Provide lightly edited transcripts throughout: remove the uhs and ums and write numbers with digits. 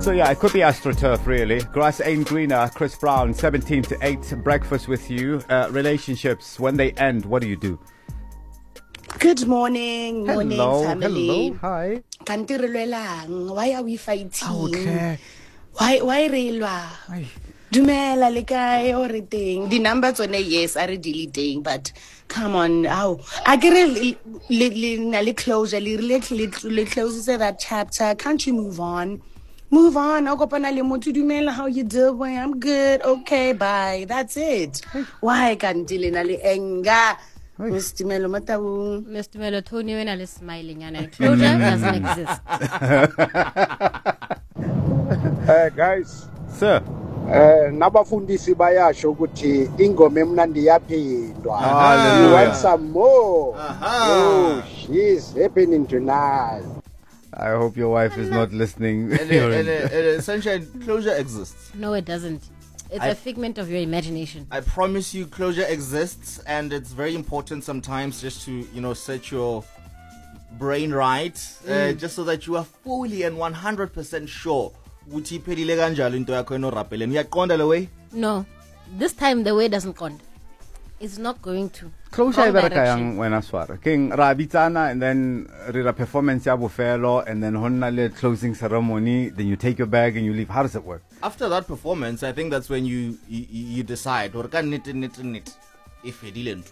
So yeah, it could be AstroTurf really. Grass ain't greener. Chris Brown, 17 to 8. Breakfast with you. Relationships, when they end, what do you do? Good morning, family. Hello, hi. Why are we fighting? Okay. Why relwa? Dumela le kae o re teng. The numbers on yes are deleting, but come on, I get a closure, le closes that chapter. Can't you move on? Move on. Dumela, how you doing? I'm good. Okay, bye. That's it. Why can't you le enga? Mr. Melo, Tony, when I was smiling, and closure doesn't exist. Guys, sir. Nabafundisi bayasho ukuthi ingoma emnandi yaphindwa. Hallelujah. You want some more? Oh, she's happening tonight. I hope your wife is not listening. Sunshine, closure exists. No, it doesn't. It's a figment of your imagination. I promise you, closure exists, and it's very important sometimes just to, set your brain right, just so that you are fully and 100% sure. No, this time the way doesn't count. It's not going to. Closure when I swear. King Rabitana, and then read a performance ya bufelo, and then honale closing ceremony. Then you take your bag and you leave. How does it work? After that performance, I think that's when you decide. If you didn't.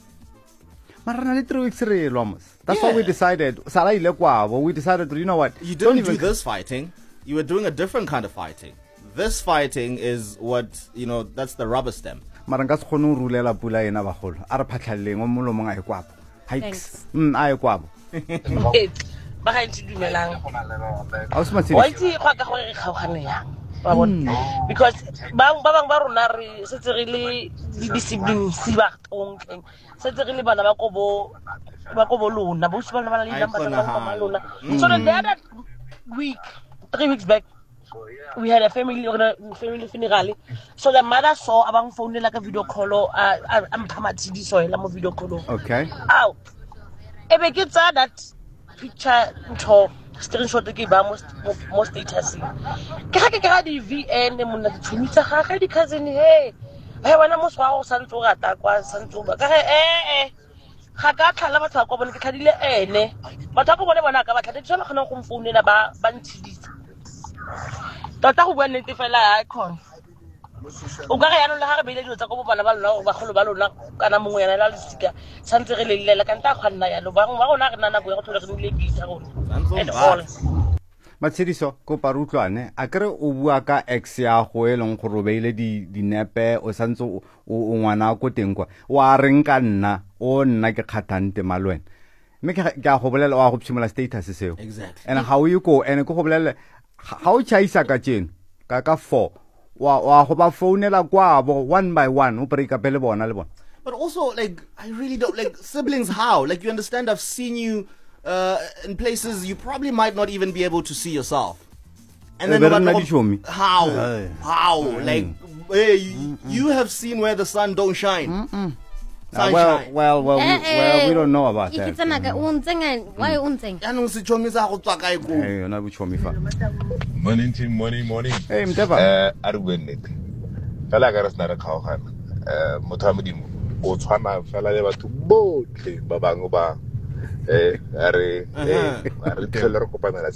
That's what we decided. We decided, you know what? You didn't do this fighting. You were doing a different kind of fighting. This fighting is what, that's the rubber stem. Marangas khonu rulela pula ena bagolo. Ara phatlhaleng o molo monga e kwabo. Hikes. A e kwabo. Ba ga ntse dumelang. Why itse go ka gore kgaogane yang? Ba bona. Because ba bang ba rona re setse re le di-siblings ba tongkeng. Setse re le bana ba go bo lona. Bo se bana ba le number tsa lona. So the other week, 3 weeks back, we had a family funeral. So the mother saw abang phone like a video call. I'm pamatidi so la mo video call. Okay. Ow. Ebe ke tsa that picture nto screenshot ke ba mo status. Ke ga ke ga di VN monna di tshumisa ga ga di cousin hey. Hey wana mo swa go santso rata kwa santso ba ka ga ka tlhala batho ba bone ke tlhadile ene. Batho go bone bona ka ba tlhadile tsona gona go mfounela ba ntshidisa. Tota go bua nnete fela icon o ka ga yana le ga re beile dilo tsa go bana ba lona ba golo ba lona kana mongwe yana la lesika santse re lelela ka nta kgwanna yalo ba gona re nana go ya go tlhola re nile bitsa go and all Matshidiso ko parutlwane a kere o bua ka ex ya go eleng go robeile di nepe o santse o ngwana go teng kwa wa reng ka nna o nna ke kgathante malwen me ke ga go bolela wa go pshimola status seo exactly and how you go and go bolela how chaisa ka tjena ka 4 wa go ba founela kwabo one by one o break up le bona. But also I really don't siblings. How you understand? I've seen you in places you probably might not even be able to see yourself, and then how you have seen where the sun don't shine. Well, we don't know about that. If it's anaka why unteng? Hey, na buchomi fa. Morning. Hey, mteba. Arugwenet. Fela ga resna re khaogana. Motho a modimo o tshwana fela le batho botlhe ba bangwe ba are tlhela re kopana la